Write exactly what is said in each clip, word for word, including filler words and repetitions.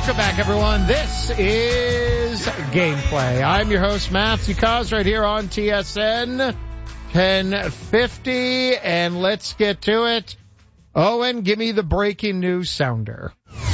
Welcome back, everyone. This is Gameplay. I'm your host, Matthew Cos, right here on T S N ten fifty, and let's get to it. Owen, give me the breaking news sounder.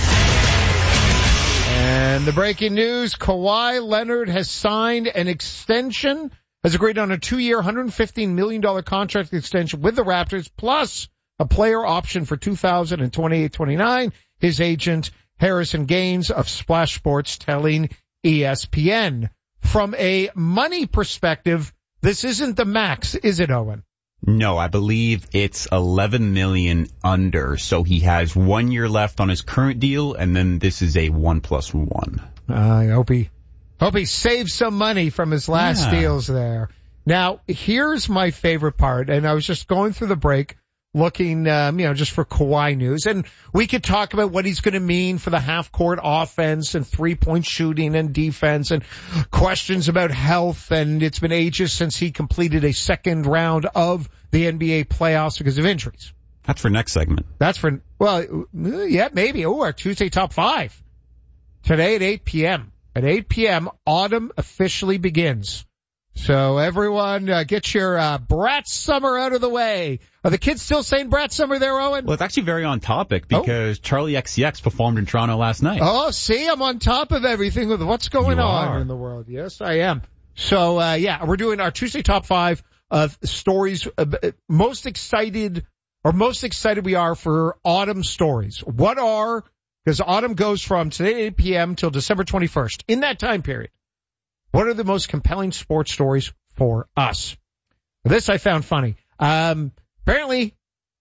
And the breaking news, Kawhi Leonard has signed an extension, has agreed on a two-year, one hundred fifteen million dollars contract extension with the Raptors, plus a player option for two thousand twenty-eight twenty-nine. His agent, Harrison Gaines of Splash Sports, telling E S P N. From a money perspective, this isn't the max, is it, Owen? No, I believe it's eleven million dollars under, so he has one year left on his current deal, and then this is a one plus one. I hope he, hope he saves some money from his last yeah. deals there. Now, here's my favorite part, and I was just going through the break, looking, um, you know, just for Kawhi news. And we could talk about what he's going to mean for the half-court offense and three-point shooting and defense and questions about health. And it's been ages since he completed a second round of the N B A playoffs because of injuries. That's for next segment. That's for, well, yeah, maybe. Oh, our Tuesday top five. Today at eight p.m. At eight p.m., autumn officially begins. So everyone, uh, get your uh, Brat Summer out of the way. Are the kids still saying Brat Summer there, Owen? Well, it's actually very on topic because oh. Charlie X C X performed in Toronto last night. Oh, see, I'm on top of everything with what's going you on are. in the world. Yes, I am. So, uh, yeah, we're doing our Tuesday top five of stories. Uh, most excited, or most excited we are for autumn stories. What are, because autumn goes from today at eight p.m. till December twenty-first. In that time period, what are the most compelling sports stories for us? This I found funny. Um, apparently,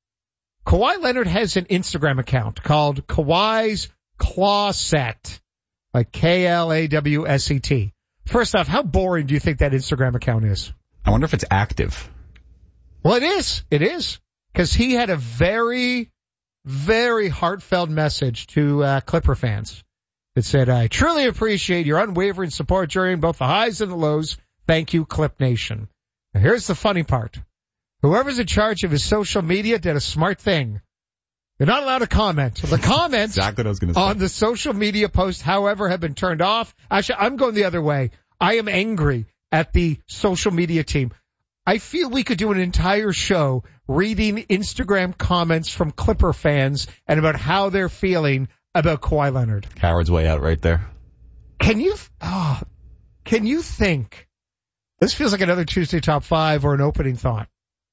Kawhi Leonard has an Instagram account called Kawhi's Clawset, like K L A W S E T. First off, how boring do you think that Instagram account is? I wonder if it's active. Well, it is. It is. Because he had a very, very heartfelt message to uh, Clipper fans. It said, I truly appreciate your unwavering support during both the highs and the lows. Thank you, Clip Nation. Now, here's the funny part. Whoever's in charge of his social media did a smart thing. They're not allowed to comment. The comments exactly what I was gonna say. on the social media post, however, have been turned off. Actually, I'm going the other way. I am angry at the social media team. I feel we could do an entire show reading Instagram comments from Clipper fans and about how they're feeling about Kawhi Leonard. Coward's way out right there. Can you, oh, can you think, this feels like another Tuesday top five or an opening thought.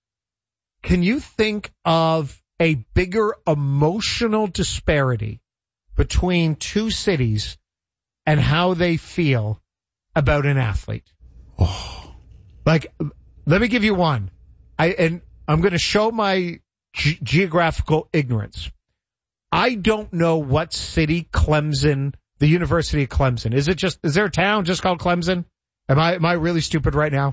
Can you think of a bigger emotional disparity between two cities and how they feel about an athlete? Oh. Like, let me give you one. I, and I'm going to show my ge- geographical ignorance. I don't know what city Clemson, the University of Clemson. Is it just, is there a town just called Clemson? Am I, am I really stupid right now?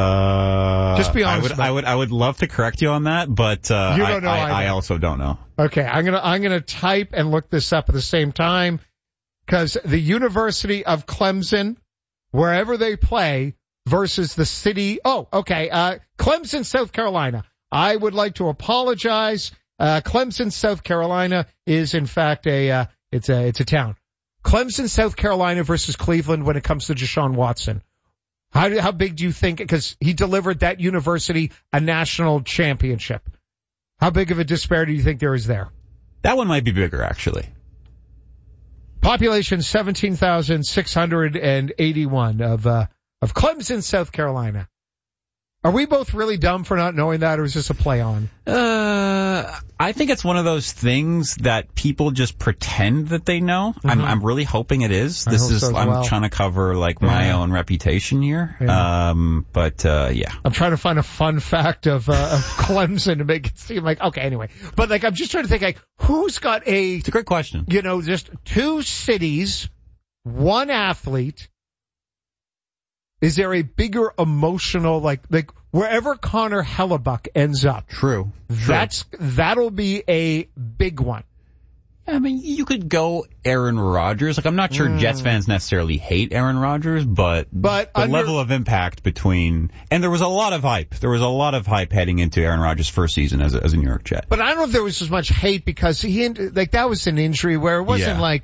Uh, just be honest. I would, I would, I would love to correct you on that, but, uh, you don't know I, I, I also don't know. Okay. I'm going to, I'm going to type and look this up at the same time because the University of Clemson, wherever they play versus the city. Oh, okay. Uh, Clemson, South Carolina. I would like to apologize. Uh, Clemson, South Carolina is in fact a, uh, it's a, it's a town. Clemson, South Carolina versus Cleveland when it comes to Deshaun Watson. How, how big do you think, because he delivered that university a national championship. How big of a disparity do you think there is there? That one might be bigger, actually. Population seventeen thousand six hundred eighty-one of, uh, of Clemson, South Carolina. Are we both really dumb for not knowing that, or is this a play on? Uh, I think it's one of those things that people just pretend that they know. Mm-hmm. I'm, I'm really hoping it is. I This hope is, so as I'm well. trying to cover like my Yeah. own reputation here. Yeah. Um, but, uh, yeah. I'm trying to find a fun fact of, uh, of Clemson to make it seem like, okay, anyway. But like, I'm just trying to think like, who's got a, It's a great question. you know, just two cities, one athlete. Is there a bigger emotional, like, like wherever Connor Hellebuck ends up? True. That's, that'll be a big one. I mean, you could go Aaron Rodgers. Like, I'm not sure Mm. Jets fans necessarily hate Aaron Rodgers, but, But the under- level of impact between, and there was a lot of hype. There was a lot of hype heading into Aaron Rodgers' first season as a, as a New York Jet. But I don't know if there was as much hate because he, like, that was an injury where it wasn't Yeah. like,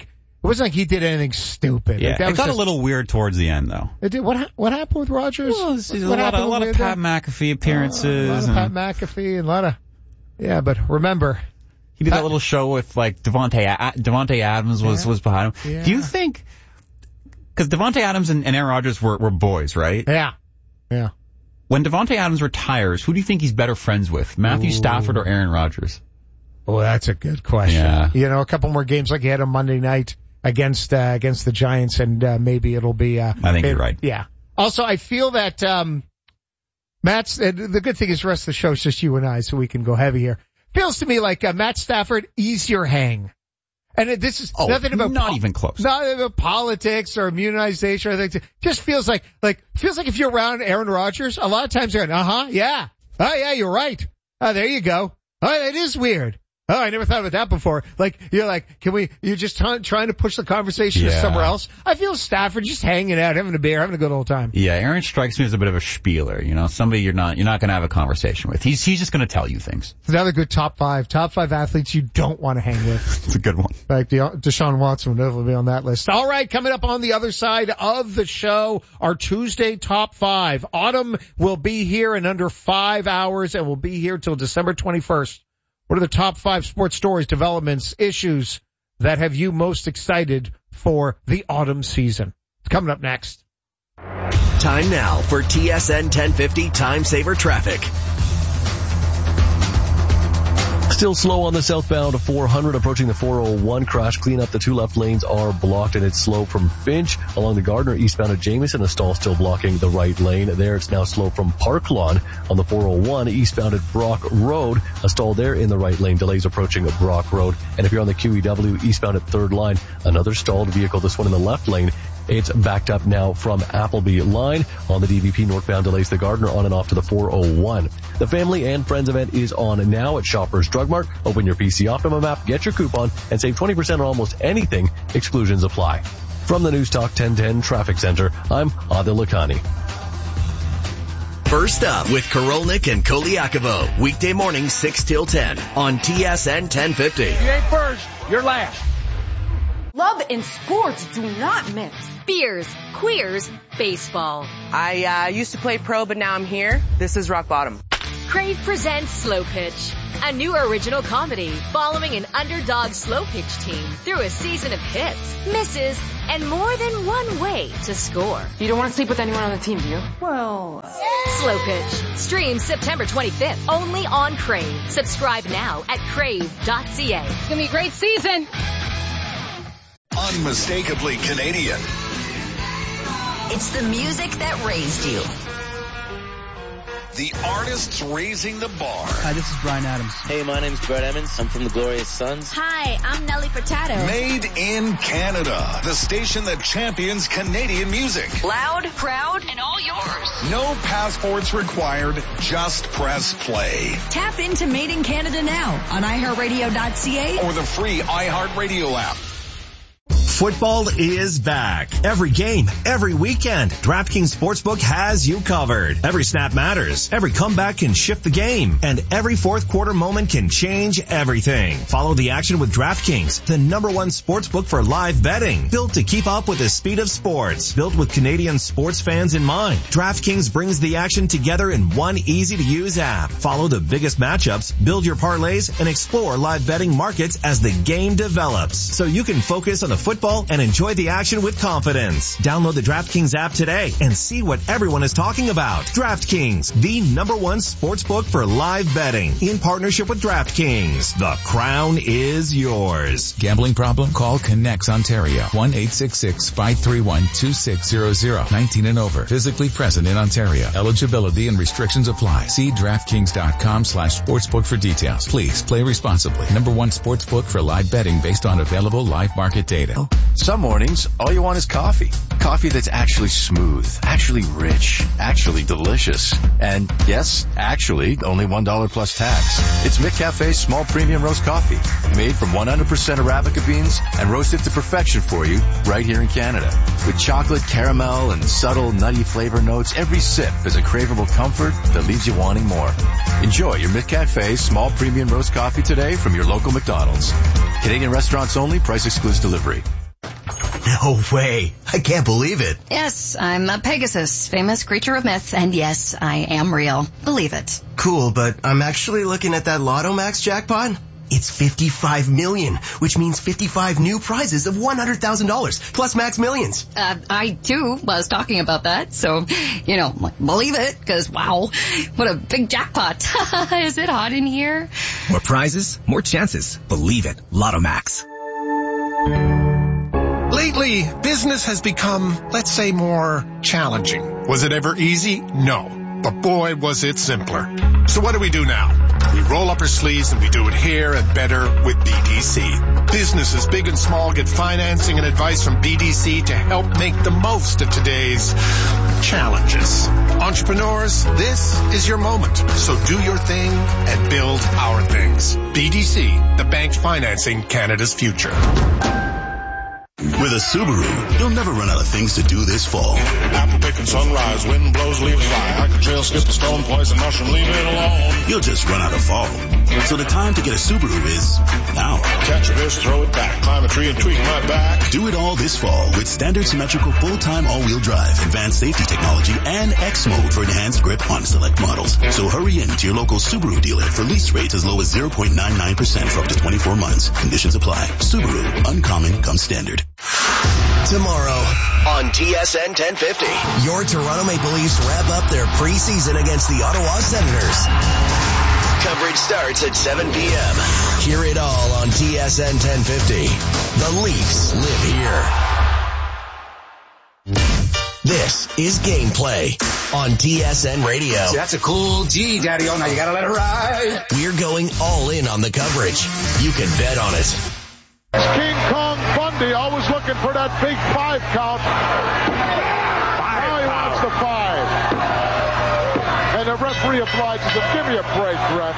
It wasn't like he did anything stupid. Yeah, like that it was got just, a little weird towards the end, though. It did. What ha- what happened with Rodgers? Well, it's, it's what a lot, of, a lot of Pat him? McAfee appearances. Uh, a lot of and Pat McAfee and a lot of yeah. But remember, he did Pat, that little show with like Devontae Devontae Adams was yeah, was behind him. Yeah. Do you think? Because Devontae Adams and, and Aaron Rodgers were were boys, right? Yeah, yeah. When Devontae Adams retires, who do you think he's better friends with, Matthew Ooh. Stafford or Aaron Rodgers? Oh, that's a good question. Yeah. You know, a couple more games like he had on Monday night against uh, against the Giants, and uh, maybe it'll be. Uh, I think it, you're right. Yeah. Also, I feel that um, Matt's. Uh, the good thing is, the rest of the show is just you and I, so we can go heavy here. Feels to me like uh, Matt Stafford, easier hang. And it, this is oh, nothing about not po- even close. Not about politics or immunization or anything. Just feels like like feels like if you're around Aaron Rodgers, a lot of times you're going, uh huh, yeah, oh yeah, you're right. Oh, there you go. Oh, it is weird. Oh, I never thought about that before. Like, you're like, can we, you're just t- trying to push the conversation yeah. to somewhere else. I feel Stafford just hanging out, having a beer, having a good old time. Yeah, Aaron strikes me as a bit of a spieler, you know, somebody you're not, you're not going to have a conversation with. He's, he's just going to tell you things. It's another good top five, top five athletes you don't want to hang with. It's a good one. Like De- Deshaun Watson would definitely be on that list. All right, coming up on the other side of the show, our Tuesday top five. Autumn will be here in under five hours and will be here till December twenty-first. What are the top five sports stories, developments, issues that have you most excited for the autumn season? It's coming up next. Time now for T S N ten fifty Time Saver Traffic. Still slow on the southbound four hundred approaching the four oh one crash. Clean up. The two left lanes are blocked and it's slow from Finch along the Gardner eastbound at Jamieson. A stall still blocking the right lane. There it's now slow from Park Lawn on the four oh one eastbound at Brock Road. A stall there in the right lane. Delays approaching Brock Road. And if you're on the Q E W eastbound at Third Line, another stalled vehicle, this one in the left lane. It's backed up now from Appleby line. On the D V P northbound delays the Gardner on and off to the four oh one. The Family and Friends event is on now at Shoppers Drug Mart. Open your P C Optimum app, get your coupon, and save twenty percent on almost anything. Exclusions apply. From the News Talk ten ten Traffic Center, I'm Adil Lakhani. First up with Korolnik and Koliakovo. Weekday morning six till ten on T S N ten fifty. If you ain't first, you're last. Love and sports do not mix. Beers, queers, baseball. I uh, used to play pro, but now I'm here. This is rock bottom. Crave presents Slow Pitch, a new original comedy following an underdog slow pitch team through a season of hits, misses, and more than one way to score. You don't want to sleep with anyone on the team, do you? Well, Slow Pitch streams September twenty-fifth only on Crave. Subscribe now at crave dot c a. It's gonna be a great season. Unmistakably Canadian. It's the music that raised you. The artists raising the bar. Hi, this is Bryan Adams. Hey, my name's Brett Emmons. I'm from the Glorious Sons. Hi, I'm Nelly Furtado. Made in Canada. The station that champions Canadian music. Loud, proud, and all yours. No passports required. Just press play. Tap into Made in Canada now on i heart radio dot c a or the free iHeartRadio app. Football is back. Every game, every weekend, DraftKings Sportsbook has you covered. Every snap matters. Every comeback can shift the game. And every fourth quarter moment can change everything. Follow the action with DraftKings, the number one sportsbook for live betting. Built to keep up with the speed of sports. Built with Canadian sports fans in mind. DraftKings brings the action together in one easy-to-use app. Follow the biggest matchups, build your parlays, and explore live betting markets as the game develops. So you can focus on the football and enjoy the action with confidence. Download the DraftKings app today and see what everyone is talking about. DraftKings, the number one sportsbook for live betting. In partnership with DraftKings, the crown is yours. Gambling problem? Call Connects Ontario. one eight six six, five three one, two six zero zero. nineteen and over. Physically present in Ontario. Eligibility and restrictions apply. See DraftKings.com slash sportsbook for details. Please play responsibly. Number one sportsbook for live betting based on available live market data. Some mornings, all you want is coffee. Coffee that's actually smooth, actually rich, actually delicious. And yes, actually, only one dollar plus tax. It's McCafe's small premium roast coffee, made from one hundred percent Arabica beans and roasted to perfection for you right here in Canada. With chocolate, caramel, and subtle nutty flavor notes, every sip is a craveable comfort that leaves you wanting more. Enjoy your McCafe small premium roast coffee today from your local McDonald's. Canadian restaurants only, price excludes delivery. No way. I can't believe it. Yes, I'm a Pegasus, famous creature of myth, and yes, I am real. Believe it. Cool, but I'm actually looking at that Lotto Max jackpot. It's fifty-five million, which means fifty-five new prizes of one hundred thousand dollars, plus Max Millions. Uh, I, too, was talking about that, so, you know, believe it, because, wow, what a big jackpot. Is it hot in here? More prizes, more chances. Believe it. Lotto Max. Lately, business has become, let's say, more challenging. Was it ever easy? No. But boy, was it simpler. So what do we do now? We roll up our sleeves and we do it here and better with B D C. Businesses big and small get financing and advice from B D C to help make the most of today's challenges. Entrepreneurs, this is your moment. So do your thing and build our things. B D C, the bank financing Canada's future. With a Subaru, you'll never run out of things to do this fall. Apple picking sunrise, wind blows, leaves fly. I can trail, skip a stone, poison mushroom, leave it alone. You'll just run out of fall. So the time to get a Subaru is now. Catch a fish, throw it back, climb a tree and tweak my back. Do it all this fall with standard symmetrical full-time all-wheel drive, advanced safety technology, and X mode for enhanced grip on select models. So hurry in to your local Subaru dealer for lease rates as low as zero point nine nine percent for up to twenty-four months. Conditions apply. Subaru, uncommon comes standard. Tomorrow on T S N ten fifty, your Toronto Maple Leafs wrap up their preseason against the Ottawa Senators. Coverage starts at seven p.m. Hear it all on T S N ten fifty. The Leafs live here. This is Gameplay on T S N Radio. See, that's a cool G, Daddy. Oh, now you gotta let it ride. We're going all in on the coverage. You can bet on it. King Kong Bundy always looking for that big five count. Five now he wants the five. And the referee obliges him. Give me a break,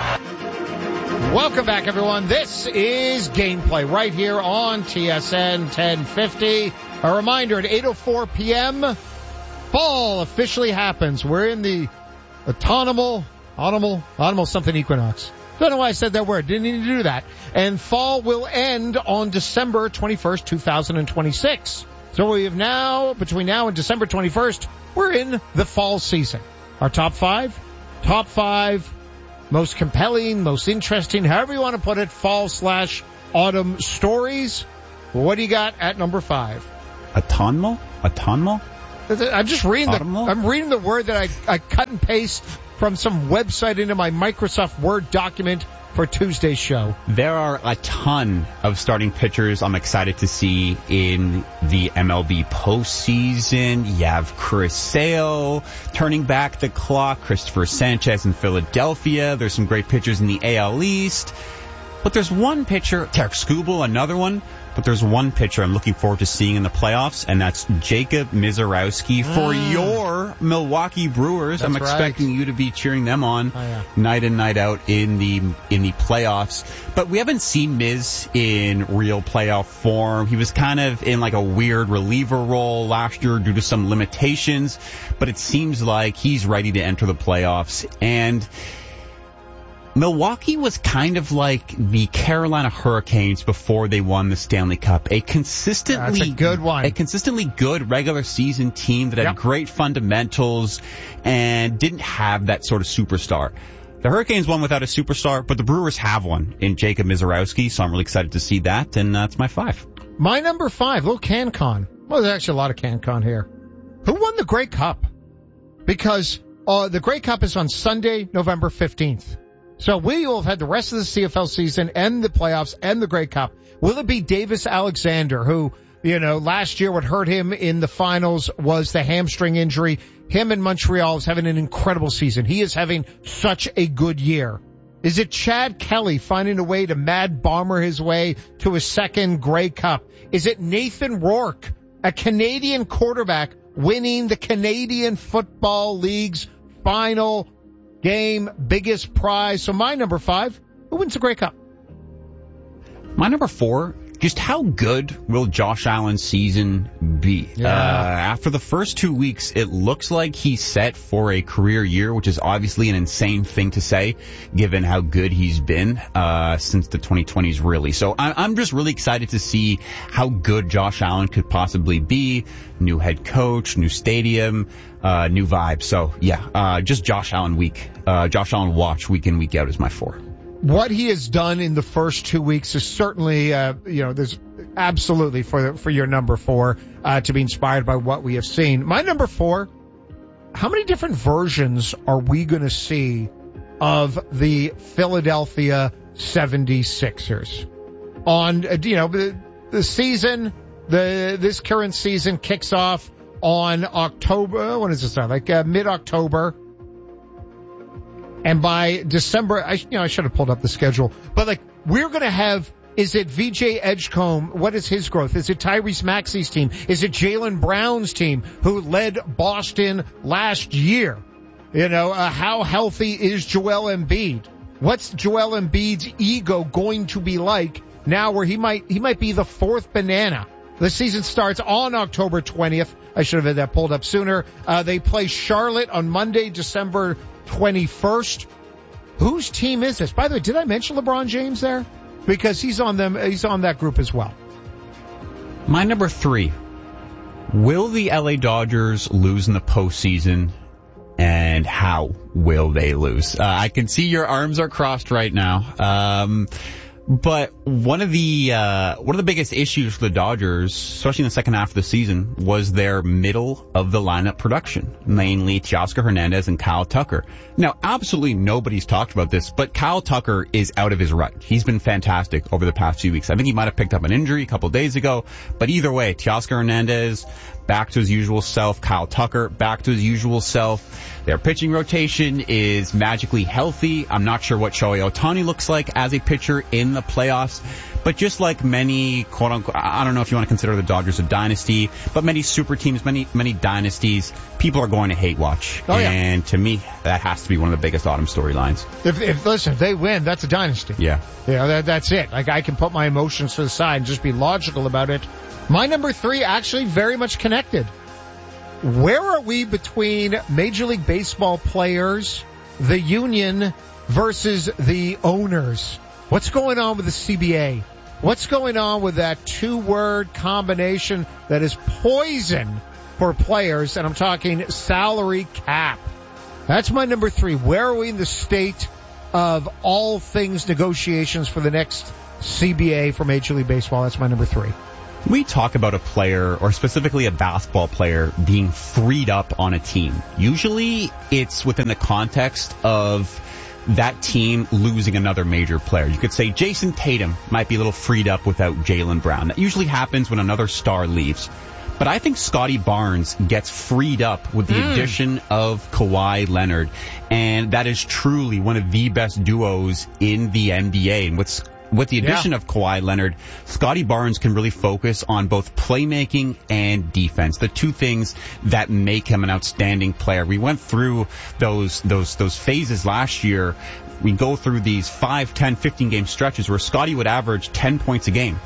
ref. Welcome back, everyone. This is Gameplay right here on T S N ten fifty. A reminder, at eight oh four p.m., fall officially happens. We're in the autumnal, autumnal, autumnal something equinox. Don't know why I said that word. Didn't need to do that. And fall will end on December twenty-first, twenty twenty-six. So we have now, between now and December twenty-first, we're in the fall season. Our top five, top five, most compelling, most interesting, however you want to put it, fall slash autumn stories. What do you got at number five? Autumnal? Autumnal? I'm just reading the, Autumnal? I'm reading the word that I, I cut and paste from some website into my Microsoft Word document for Tuesday's show. There are a ton of starting pitchers I'm excited to see in the M L B postseason. You have Chris Sale turning back the clock, Christopher Sanchez in Philadelphia. There's some great pitchers in the A L East. But there's one pitcher, Tarek Skubal, another one, but there's one pitcher I'm looking forward to seeing in the playoffs, and that's Jacob Misiorowski for mm. your Milwaukee Brewers. That's I'm expecting right. you to be cheering them on oh, yeah. night in, night out in the in the playoffs. But we haven't seen Miz in real playoff form. He was kind of in like a weird reliever role last year due to some limitations, but it seems like he's ready to enter the playoffs. And Milwaukee was kind of like the Carolina Hurricanes before they won the Stanley Cup. A consistently That's a good one. A consistently good regular season team that had yep. great fundamentals and didn't have that sort of superstar. The Hurricanes won without a superstar, but the Brewers have one in Jacob Misiorowski, so I'm really excited to see that, and that's my five. My number five, little CanCon. Well, there's actually a lot of CanCon here. Who won the Grey Cup? Because uh, the Grey Cup is on Sunday, November fifteenth. So we will have had the rest of the C F L season and the playoffs and the Grey Cup. Will it be Davis Alexander, who, you know, last year what hurt him in the finals was the hamstring injury. Him in Montreal is having an incredible season. He is having such a good year. Is it Chad Kelly finding a way to mad bomber his way to a second Grey Cup? Is it Nathan Rourke, a Canadian quarterback, winning the Canadian Football League's final game, biggest prize? So my number five, who wins the Grey Cup? My number four just how good will Josh Allen's season be? Yeah. Uh, after the first two weeks, it looks like he's set for a career year, which is obviously an insane thing to say, given how good he's been uh, since the twenty twenties, really. So I- I'm just really excited to see how good Josh Allen could possibly be. New head coach, new stadium, uh, new vibe. So, yeah, uh, just Josh Allen week. Uh, Josh Allen watch week in, week out is my four. What he has done in the first two weeks is certainly, uh, you know, there's absolutely for for your number four uh, to be inspired by what we have seen. My number four, how many different versions are we going to see of the Philadelphia seventy-sixers? On, uh, you know, the, the season, the this current season kicks off on October, when does it start? Like uh, mid-October. And by December, I, you know, I should have pulled up the schedule, but like, we're going to have, is it V J Edgecombe? What is his growth? Is it Tyrese Maxey's team? Is it Jaylen Brown's team who led Boston last year? You know, uh, how healthy is Joel Embiid? What's Joel Embiid's ego going to be like now where he might, he might be the fourth banana? The season starts on October twentieth. I should have had that pulled up sooner. Uh, they play Charlotte on Monday, December twenty-first. Whose team is this? By the way, did I mention LeBron James there? Because he's on them, he's on that group as well. My number three. Will the L A Dodgers lose in the postseason? And how will they lose? Uh, I can see your arms are crossed right now. Um, But one of the uh, one of the biggest issues for the Dodgers, especially in the second half of the season, was their middle of the lineup production, mainly Teoscar Hernandez and Kyle Tucker. Now, absolutely nobody's talked about this, but Kyle Tucker is out of his rut. He's been fantastic over the past few weeks. I think he might have picked up an injury a couple days ago, but either way, Teoscar Hernandez back to his usual self, Kyle Tucker back to his usual self. Their pitching rotation is magically healthy. I'm not sure what Shohei Ohtani looks like as a pitcher in the playoffs, but just like many, quote unquote, I don't know if you want to consider the Dodgers a dynasty, but many super teams, many, many dynasties, people are going to hate watch. Oh, yeah. And to me, that has to be one of the biggest autumn storylines. If, if, listen, if they win, that's a dynasty. Yeah. Yeah, that, that's it. Like, I can put my emotions to the side and just be logical about it. My number three, actually very much connected. Where are we between Major League Baseball players, the union, versus the owners? What's going on with the C B A? What's going on with that two-word combination that is poison for players? And I'm talking salary cap. That's my number three. Where are we in the state of all things negotiations for the next C B A for Major League Baseball? That's my number three. We talk about a player, or specifically a basketball player, being freed up on a team. Usually it's within the context of that team losing another major player. You could say Jason Tatum might be a little freed up without Jaylen Brown. That usually happens when another star leaves. But I think Scotty Barnes gets freed up with the mm. addition of Kawhi Leonard. And that is truly one of the best duos in the N B A. And what's With the addition yeah. of Kawhi Leonard, Scotty Barnes can really focus on both playmaking and defense, the two things that make him an outstanding player. We went through those those those phases last year. We go through these five, ten, fifteen game stretches where Scotty would average ten points a game,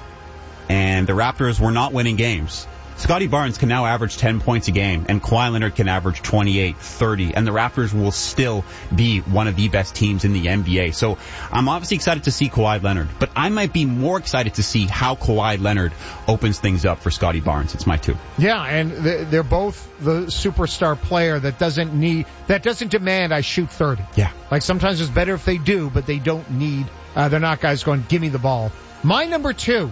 and the Raptors were not winning games. Scotty Barnes can now average ten points a game, and Kawhi Leonard can average twenty-eight, thirty, and the Raptors will still be one of the best teams in the N B A. So I'm obviously excited to see Kawhi Leonard, but I might be more excited to see how Kawhi Leonard opens things up for Scotty Barnes. It's my two. Yeah, and they're both the superstar player that doesn't need, that doesn't demand I shoot thirty. Yeah. Like sometimes it's better if they do, but they don't need, uh, they're not guys going, give me the ball. My number two,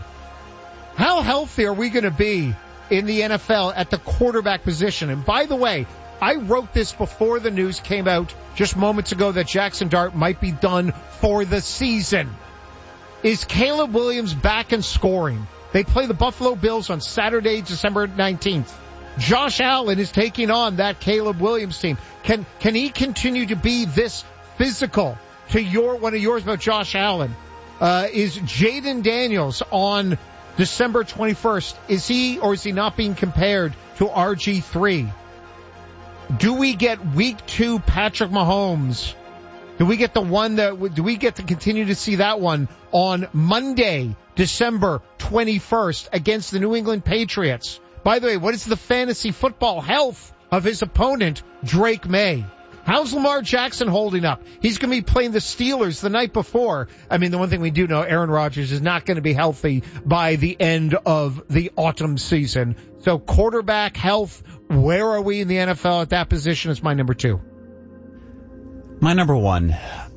how healthy are we going to be in the N F L at the quarterback position? And by the way, I wrote this before the news came out just moments ago that Jackson Dart might be done for the season. Is Caleb Williams back and scoring? They play the Buffalo Bills on Saturday, December nineteenth. Josh Allen is taking on that Caleb Williams team. Can can he continue to be this physical? To your one of yours about Josh Allen, uh, is Jaden Daniels on December twenty-first, is he or is he not being compared to R G three? Do we get week two Patrick Mahomes? Do we get the one that, do we get to continue to see that one on Monday, December twenty-first against the New England Patriots. By the way, what is the fantasy football health of his opponent, Drake May? How's Lamar Jackson holding up? He's going to be playing the Steelers the night before. I mean, the one thing we do know, Aaron Rodgers is not going to be healthy by the end of the autumn season. So quarterback health, where are we in the N F L at that position is my number two. My number one,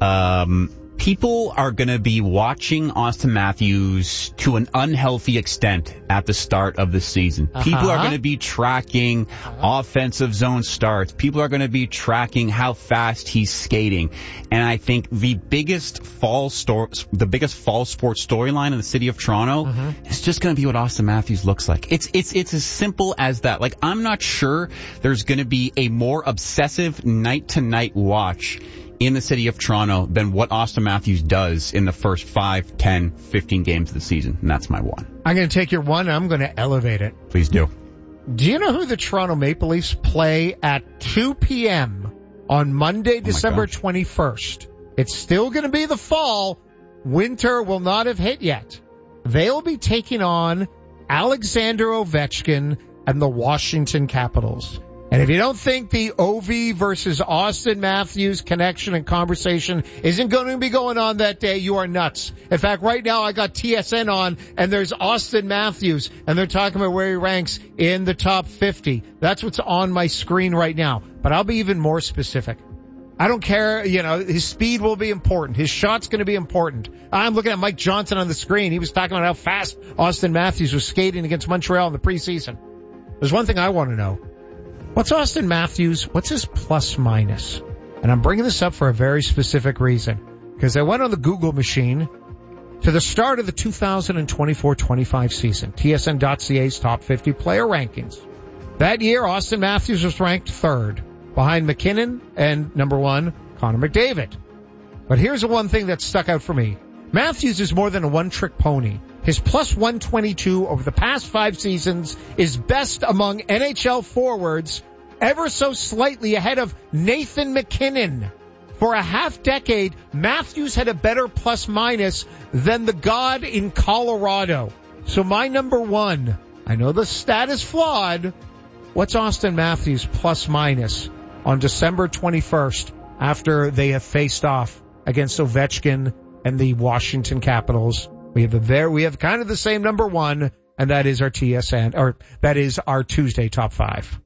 um, people are going to be watching Austin Matthews to an unhealthy extent at the start of the season. Uh-huh. People are going to be tracking uh-huh. offensive zone starts. People are going to be tracking how fast he's skating. And I think the biggest fall story, the biggest fall sports storyline in the city of Toronto uh-huh. is just going to be what Austin Matthews looks like. It's, it's, it's as simple as that. Like, I'm not sure there's going to be a more obsessive night to night watch in the city of Toronto than what Austin Matthews does in the first five, ten, fifteen games of the season. And that's my one. I'm going to take your one and I'm going to elevate it. Please do. Do you know who the Toronto Maple Leafs play at two p.m. on Monday, oh December twenty-first? It's still going to be the fall. Winter will not have hit yet. They'll be taking on Alexander Ovechkin and the Washington Capitals. And if you don't think the Ovi versus Austin Matthews connection and conversation isn't going to be going on that day, you are nuts. In fact, right now I got T S N on and there's Austin Matthews and they're talking about where he ranks in the top fifty. That's what's on my screen right now. But I'll be even more specific. I don't care, you know, his speed will be important. His shot's going to be important. I'm looking at Mike Johnson on the screen. He was talking about how fast Austin Matthews was skating against Montreal in the preseason. There's one thing I want to know. What's Austin Matthews? What's his plus minus? And I'm bringing this up for a very specific reason. Because I went on the Google machine to the start of the two thousand twenty-four twenty-five season. T S N dot C A's top fifty player rankings. That year, Austin Matthews was ranked third, behind McKinnon and number one, Connor McDavid. But here's the one thing that stuck out for me. Matthews is more than a one-trick pony. His plus one twenty-two over the past five seasons is best among N H L forwards, ever so slightly ahead of Nathan McKinnon. For a half decade, Matthews had a better plus minus than the god in Colorado. So my number one, I know the stat is flawed. What's Austin Matthews plus minus on December twenty-first after they have faced off against Ovechkin and the Washington Capitals? We have a very, we have kind of the same number one, and that is our T S N, or that is our Tuesday top five.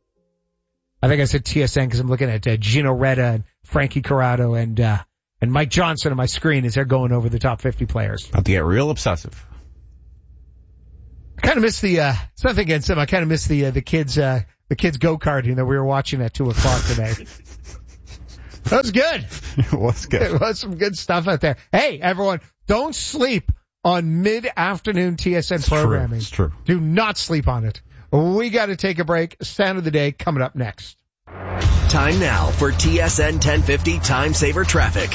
I think I said T S N because I'm looking at uh, Gino Reda and Frankie Corrado and uh, and Mike Johnson on my screen as they're going over the top fifty players. About to get real obsessive. I kind of miss the. Uh, it's nothing against them. I kind of miss the uh, the kids uh, the kids go karting that we were watching at two o'clock today. That was good. It was good. It was some good stuff out there. Hey, everyone, don't sleep on mid-afternoon T S N it's programming. True. It's true. Do not sleep on it. We got to take a break. Sound of the day coming up next. Time now for T S N ten fifty Time Saver Traffic.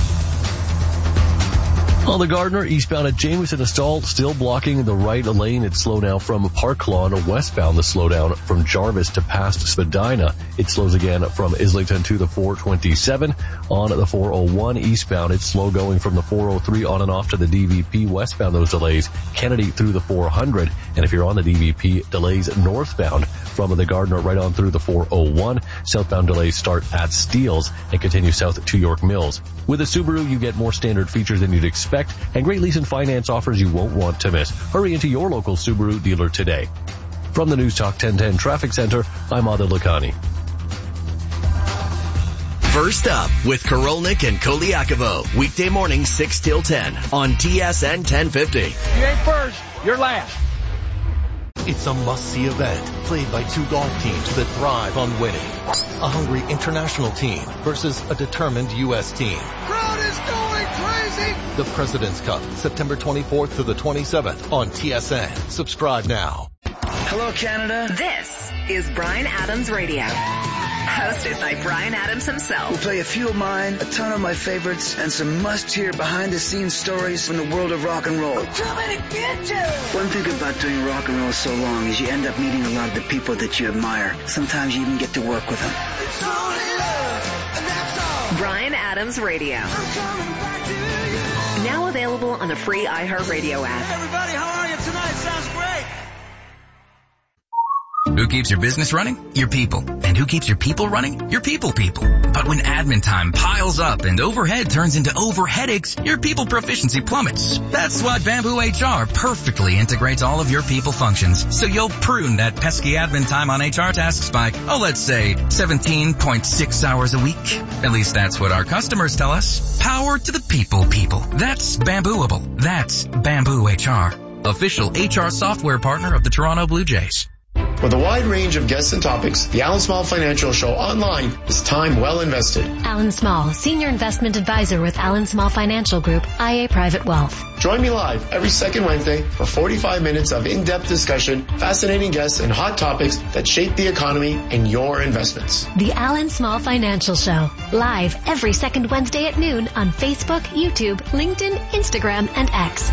On the Gardner, eastbound at Jamieson to Stall, still blocking the right lane. It's slow now from Park Lawn westbound. The slowdown from Jarvis to past Spadina. It slows again from Islington to the four twenty-seven. On the four oh one eastbound, it's slow going from the four oh three on and off to the D V P westbound. Those delays, Kennedy through the four hundred. And if you're on the D V P, delays northbound from the Gardner right on through the four oh one. Southbound delays start at Steeles and continue south to York Mills. With a Subaru, you get more standard features than you'd expect and great lease and finance offers you won't want to miss. Hurry into your local Subaru dealer today. From the News Talk ten ten Traffic Center, I'm Adil Lakhani. First up with Korolnik and Koliakovo. Weekday morning six till ten on T S N ten fifty. You ain't first, you're last. It's a must-see event played by two golf teams that thrive on winning. A hungry international team versus a determined U S team. Crowd is going crazy! The President's Cup, September twenty-fourth to the twenty-seventh on T S N. Subscribe now. Hello, Canada. This is Bryan Adams Radio. Hosted by Bryan Adams himself. We'll play a few of mine, a ton of my favorites, and some must-hear behind-the-scenes stories from the world of rock and roll. I'm coming to get you! One thing about doing rock and roll so long is you end up meeting a lot of the people that you admire. Sometimes you even get to work with them. It's only love, and that's all. Bryan Adams Radio. I'm coming back to you. Now available on the free iHeartRadio app. Hey everybody, how are you tonight? Sounds great. Who keeps your business running? Your people. And who keeps your people running? Your people people. But when admin time piles up and overhead turns into over headaches, your people proficiency plummets. That's why Bamboo H R perfectly integrates all of your people functions. So you'll prune that pesky admin time on H R tasks by, oh, let's say seventeen point six hours a week. At least that's what our customers tell us. Power to the people people. That's Bambooable. That's Bamboo H R. Official H R software partner of the Toronto Blue Jays. With a wide range of guests and topics, the Alan Small Financial Show online is time well invested. Alan Small, Senior Investment Advisor with Alan Small Financial Group, I A Private Wealth. Join me live every second Wednesday for forty-five minutes of in-depth discussion, fascinating guests, and hot topics that shape the economy and your investments. The Alan Small Financial Show, live every second Wednesday at noon on Facebook, YouTube, LinkedIn, Instagram, and X.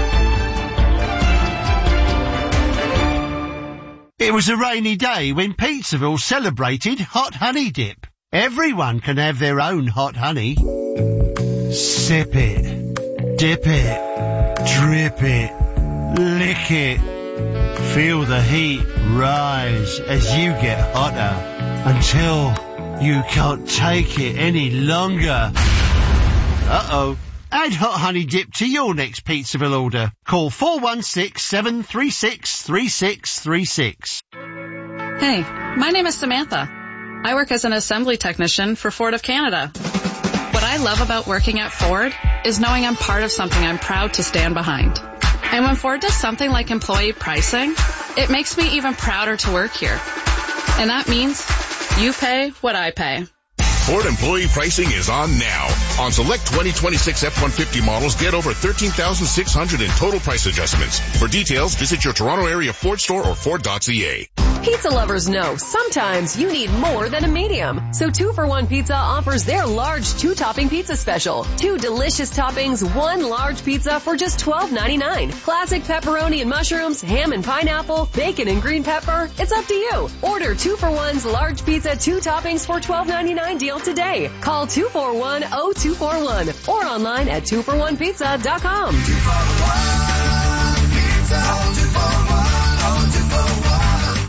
It was a rainy day when Pizzaville celebrated Hot Honey Dip. Everyone can have their own hot honey. Sip it, dip it, drip it, lick it. Feel the heat rise as you get hotter until you can't take it any longer. Uh-oh. Add Hot Honey Dip to your next Pizzaville order. Call four one six, seven three six, three six three six. Hey, my name is Samantha. I work as an assembly technician for Ford of Canada. What I love about working at Ford is knowing I'm part of something I'm proud to stand behind. And when Ford does something like employee pricing, it makes me even prouder to work here. And that means you pay what I pay. Ford employee pricing is on now. On select twenty twenty-six F one fifty models, get over thirteen thousand six hundred in total price adjustments. For details, visit your Toronto area Ford store or Ford dot C A. Pizza lovers know sometimes you need more than a medium. So two for one Pizza offers their large two-topping pizza special. Two delicious toppings, one large pizza for just twelve ninety-nine. Classic pepperoni and mushrooms, ham and pineapple, bacon and green pepper. It's up to you. Order two for one's large pizza, two toppings for twelve ninety-nine deal today. Call two four one, oh two four one or online at two for one pizza dot com. two four one pizza, two four one, oh two four one.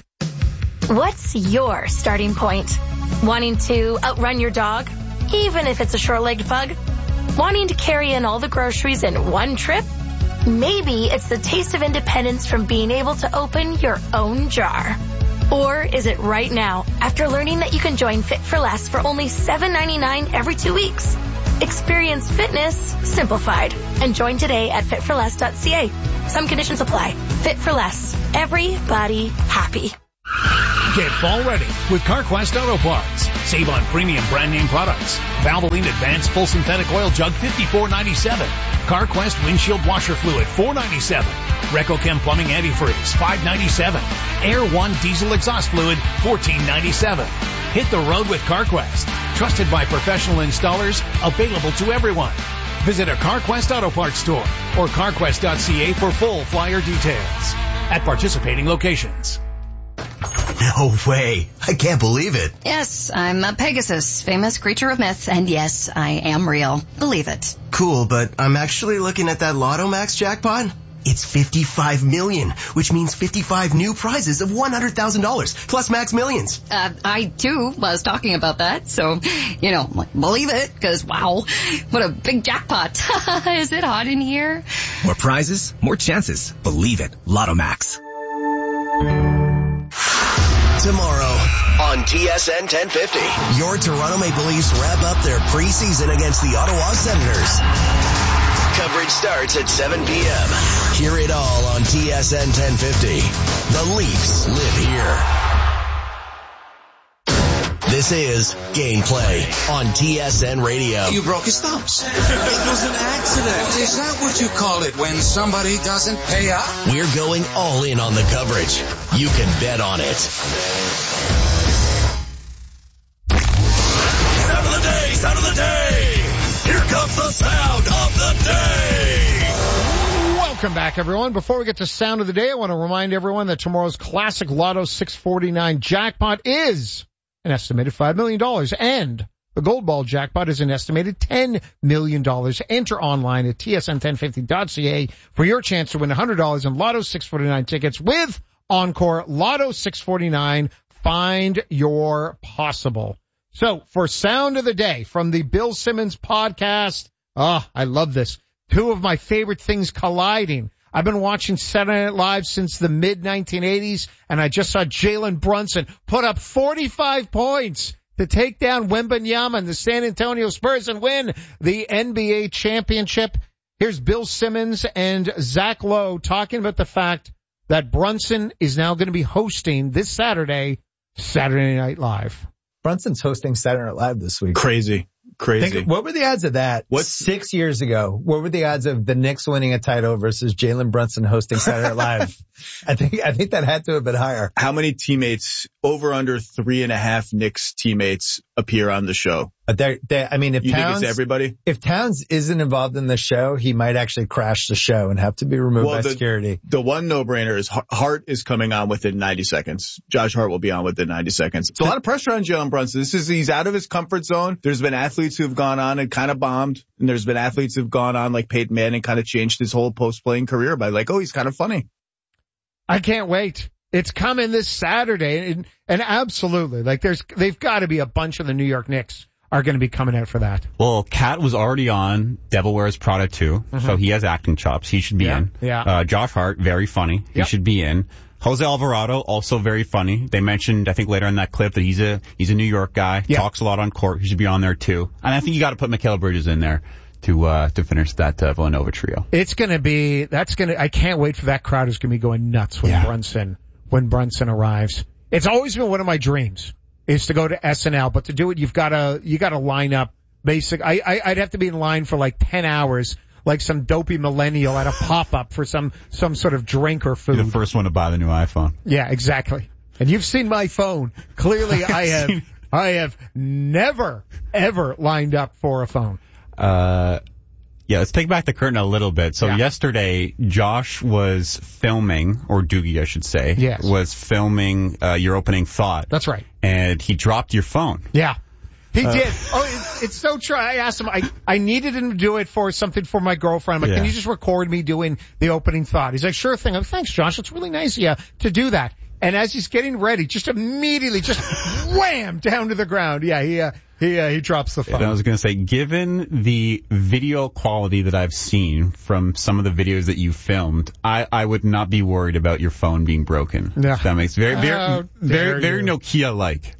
What's your starting point? Wanting to outrun your dog, even if it's a short-legged pug? Wanting to carry in all the groceries in one trip? Maybe it's the taste of independence from being able to open your own jar. Or is it right now, after learning that you can join Fit for Less for only seven ninety-nine every two weeks? Experience fitness simplified and join today at fit for less dot c a. Some conditions apply. Fit for Less. Everybody happy. Get fall ready with CarQuest Auto Parts. Save on premium brand name products. Valvoline Advanced Full Synthetic Oil Jug fifty-four ninety-seven. CarQuest Windshield Washer Fluid four ninety-seven. RecoChem Plumbing Antifreeze five ninety-seven. Air One Diesel Exhaust Fluid fourteen ninety-seven. Hit the road with CarQuest. Trusted by professional installers, available to everyone. Visit a CarQuest Auto Parts store or car quest dot c a for full flyer details. At participating locations. No way. I can't believe it. Yes, I'm a Pegasus, famous creature of myth, and yes, I am real. Believe it. Cool, but I'm actually looking at that Lotto Max jackpot. It's fifty-five million, which means fifty-five new prizes of one hundred thousand dollars, plus Max Millions. Uh, I, too, was talking about that, so, you know, believe it, because, wow, what a big jackpot. Is it hot in here? More prizes, more chances. Believe it. Lotto Max. Tomorrow on T S N ten fifty, your Toronto Maple Leafs wrap up their preseason against the Ottawa Senators. Coverage starts at seven p.m. Hear it all on T S N ten fifty. The Leafs live here. This is Gameplay on T S N Radio. You broke his thumbs. It was an accident. Is that what you call it when somebody doesn't pay up? We're going all in on the coverage. You can bet on it. Sound of the day! Sound of the day! Here comes the sound of the day! Welcome back, everyone. Before we get to sound of the day, I want to remind everyone that tomorrow's classic Lotto six forty-nine jackpot is an estimated five million dollars, and The Gold Ball jackpot is an estimated ten million dollars. Enter online at T S N ten fifty dot C A for your chance to win one hundred dollars in Lotto six forty-nine tickets with Encore. Lotto six forty-nine. Find your possible. So for sound of the day from the Bill Simmons podcast, oh, I love this. Two of my favorite things colliding. I've been watching Saturday Night Live since the mid nineteen eighties, and I just saw Jalen Brunson put up forty-five points to take down Wembanyama and the San Antonio Spurs and win the N B A championship. Here's Bill Simmons and Zach Lowe talking about the fact that Brunson is now going to be hosting this Saturday, Saturday Night Live. Brunson's hosting Saturday Night Live this week. Crazy. Crazy. Think, what were the odds of that? What? Six years ago, what were the odds of the Knicks winning a title versus Jalen Brunson hosting Saturday Night Live? I think, I think that had to have been higher. How many teammates, over under three and a half Knicks teammates appear on the show? They're, they're, I mean, if you Towns, think it's everybody? If Towns isn't involved in the show, he might actually crash the show and have to be removed well, by the, security. The one no-brainer is Hart is coming on within ninety seconds. Josh Hart will be on within ninety seconds. It's a lot of pressure on Jalen Brunson. This is, he's out of his comfort zone. There's been athletes who've gone on and kind of bombed. And there's been athletes who've gone on like Peyton Manning, kind of changed his whole post-playing career by like, oh, he's kind of funny. I can't wait. It's coming this Saturday. And, and absolutely, like there's, they've got to be a bunch of the New York Knicks are going to be coming out for that. Well, Kat was already on Devil Wears Prada two, mm-hmm. so he has acting chops. He should be yeah, in. Yeah. Uh, Josh Hart, very funny. He yep. should be in. Jose Alvarado, also very funny. They mentioned, I think later in that clip, that he's a he's a New York guy. Yep. Talks a lot on court. He should be on there too. And I think you got to put Mikal Bridges in there to uh to finish that uh, Villanova trio. It's going to be that's going to. I can't wait for that crowd. Is going to be going nuts when yeah. Brunson when Brunson arrives. It's always been one of my dreams is to go to S N L, but to do it, you've got to you got to line up. Basic. I, I I'd have to be in line for like ten hours, like some dopey millennial at a pop up for some some sort of drink or food. You're the first one to buy the new iPhone. Yeah, exactly. And you've seen my phone. Clearly, I have I have never ever lined up for a phone. Uh. Yeah, let's take back the curtain a little bit. So yeah. yesterday, Josh was filming, or Doogie, I should say, yes. was filming uh, your opening thought. That's right. And he dropped your phone. Yeah. He uh, did. Oh, it's, it's so true. I asked him, I, I needed him to do it for something for my girlfriend. I'm like, yeah. can you just record me doing the opening thought? He's like, sure thing. I'm like, thanks, Josh. It's really nice of you to do that. And as he's getting ready, just immediately, just wham, down to the ground. Yeah, he, uh, he, uh, he drops the phone. And I was going to say, given the video quality that I've seen from some of the videos that you filmed, I, I would not be worried about your phone being broken. Yeah. That makes very, very, How very, very you. Nokia-like.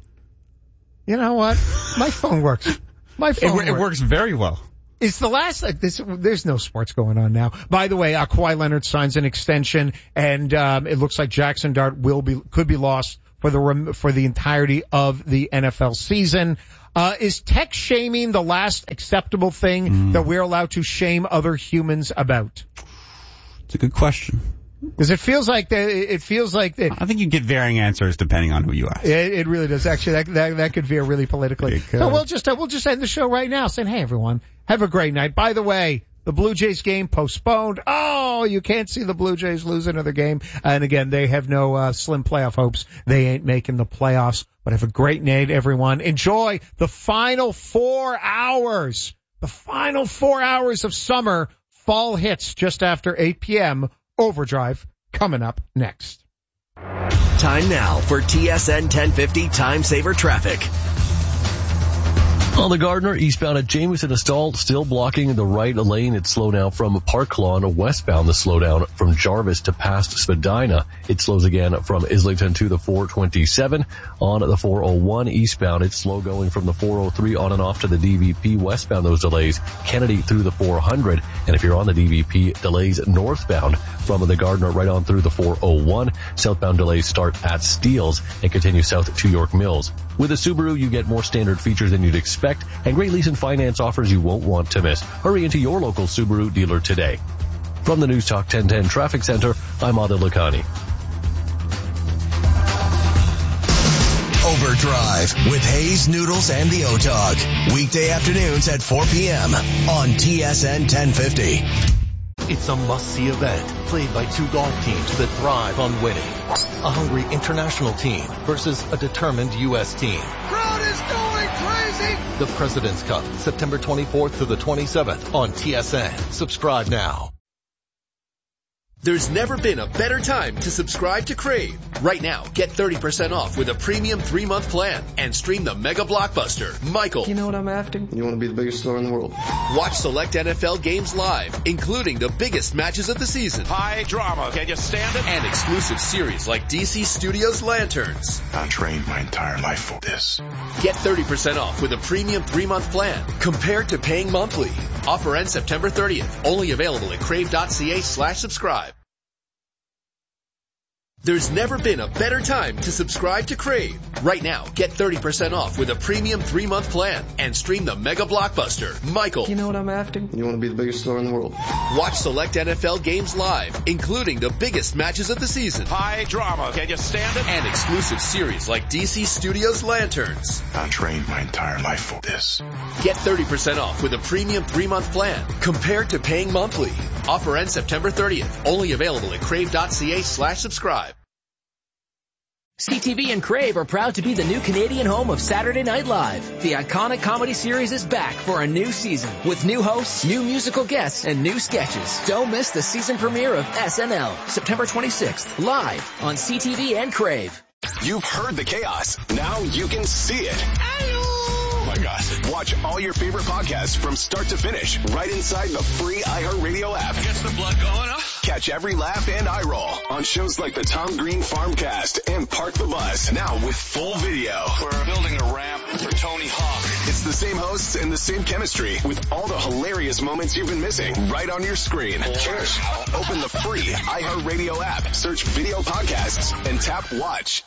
You know what? My phone works. My phone it, works. It works very well. It's the last, like this, there's no sports going on now. By the way, uh, Kawhi Leonard signs an extension, and um, it looks like Jackson Dart will be, could be lost for the, for the entirety of the N F L season. Uh, is tech shaming the last acceptable thing mm. that we're allowed to shame other humans about? It's a good question. Because it feels like the, it feels like the, I think you get varying answers depending on who you ask. It, it really does. Actually, that, that that could veer really politically. So we'll just uh, we'll just end the show right now, saying, "Hey, everyone, have a great night." By the way, the Blue Jays game postponed. Oh, you can't see the Blue Jays lose another game. And again, they have no uh, slim playoff hopes. They ain't making the playoffs. But have a great night, everyone. Enjoy the final four hours. The final four hours of summer. Fall hits just after eight p.m. Overdrive coming up next. Time now for T S N ten fifty Time Saver Traffic. On the Gardner, eastbound at Jamieson Estall, still blocking the right lane. It's slow down from Park Lawn westbound. The slowdown from Jarvis to past Spadina. It slows again from Islington to the four twenty-seven. On the four oh one eastbound, it's slow going from the four oh three on and off to the D V P westbound. Those delays, Kennedy through the four hundred. And if you're on the D V P, delays northbound from the Gardner right on through the four oh one. Southbound delays start at Steeles and continue south to York Mills. With a Subaru, you get more standard features than you'd expect and great lease and finance offers you won't want to miss. Hurry into your local Subaru dealer today. From the News Talk ten ten Traffic Center, I'm Adil Lakhani. Overdrive with Hayes, Noodles, and the O-Dog. Weekday afternoons at four p.m. on T S N ten fifty. It's a must-see event played by two golf teams that thrive on winning. A hungry international team versus a determined U S team. Crowd is going crazy! The President's Cup, September twenty-fourth to the twenty-seventh on T S N. Subscribe now. There's never been a better time to subscribe to Crave. Right now, get thirty percent off with a premium three-month plan and stream the mega blockbuster, Michael. You know what I'm after? You want to be the biggest star in the world. Watch select N F L games live, including the biggest matches of the season. High drama. Can you stand it? And exclusive series like D C Studios Lanterns. I trained my entire life for this. Get thirty percent off with a premium three-month plan compared to paying monthly. Offer ends September thirtieth. Only available at crave.ca slash subscribe. There's never been a better time to subscribe to Crave. Right now, get thirty percent off with a premium three-month plan and stream the mega blockbuster, Michael. You know what I'm after? You want to be the biggest star in the world. Watch select N F L games live, including the biggest matches of the season. High drama. Can you stand it? And exclusive series like D C Studios Lanterns. I trained my entire life for this. Get thirty percent off with a premium three-month plan compared to paying monthly. Offer ends September thirtieth. Only available at crave.ca slash subscribe. C T V and Crave are proud to be the new Canadian home of Saturday Night Live. The iconic comedy series is back for a new season with new hosts, new musical guests, and new sketches. Don't miss the season premiere of S N L, September twenty-sixth, live on C T V and Crave. You've heard the chaos. Now you can see it. Oh my gosh. Watch all your favorite podcasts from start to finish right inside the free iHeartRadio app. Gets the blood going, huh? Catch every laugh and eye roll on shows like the Tom Green Farmcast and Park the Bus, now with full video. We're building a ramp for Tony Hawk. It's the same hosts and the same chemistry with all the hilarious moments you've been missing right on your screen. Cheers. Open the free iHeartRadio app, search video podcasts, and tap watch.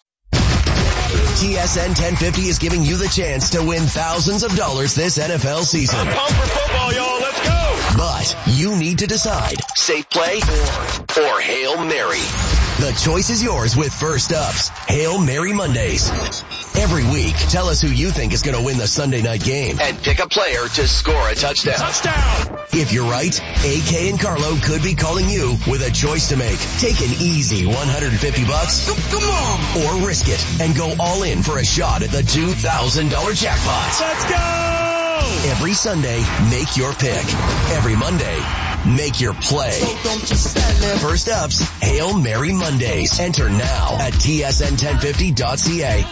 T S N ten fifty is giving you the chance to win thousands of dollars this N F L season. I'm pumped for football, y'all. Let's go. But you need to decide, safe play or, or Hail Mary. The choice is yours with First Up's Hail Mary Mondays. Every week, tell us who you think is going to win the Sunday night game and pick a player to score a touchdown. Touchdown! If you're right, A K and Carlo could be calling you with a choice to make. Take an easy one hundred fifty bucks. Come on! Or risk it and go all in for a shot at the two thousand dollars jackpot. Let's go! Every Sunday, make your pick. Every Monday, make your play. First Up's Hail Mary Mondays. Enter now at T S N ten fifty dot C A.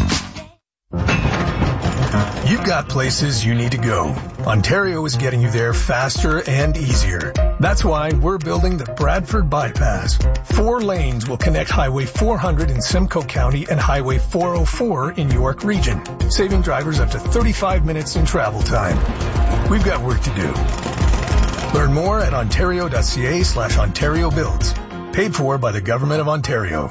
You've got places you need to go. Ontario is getting you there faster and easier. That's why we're building the Bradford Bypass. Four lanes will connect Highway four hundred in Simcoe County and Highway four oh four in York Region, saving drivers up to thirty-five minutes in travel time. We've got work to do. Learn more at ontario.ca slash Ontario Builds. Paid for by the Government of Ontario.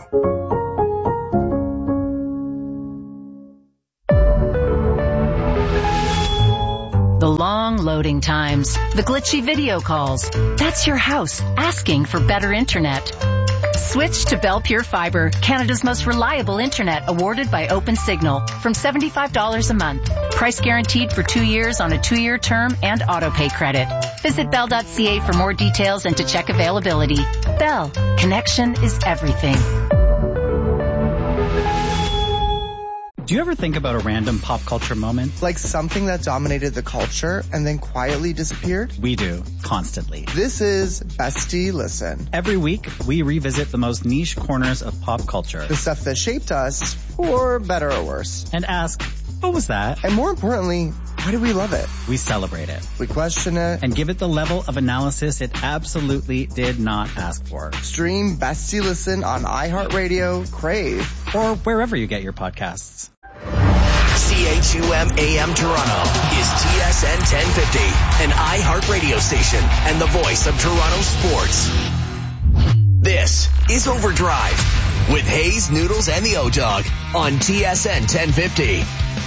The long loading times, the glitchy video calls. That's your house asking for better internet. Switch to Bell Pure Fiber, Canada's most reliable internet, awarded by OpenSignal, from seventy-five dollars a month. Price guaranteed for two years on a two-year term and auto-pay credit. Visit bell dot c a for more details and to check availability. Bell, connection is everything. Do you ever think about a random pop culture moment? Like something that dominated the culture and then quietly disappeared? We do, constantly. This is Bestie Listen. Every week, we revisit the most niche corners of pop culture. The stuff that shaped us, for better or worse. And ask, what was that? And more importantly, why do we love it? We celebrate it. We question it. And give it the level of analysis it absolutely did not ask for. Stream Bestie Listen on iHeartRadio, Crave, or wherever you get your podcasts. C H U M A M Toronto is T S N ten fifty, an iHeart radio station and the voice of Toronto sports. This is Overdrive with Hayes, Noodles, and the O-Dog on T S N ten fifty.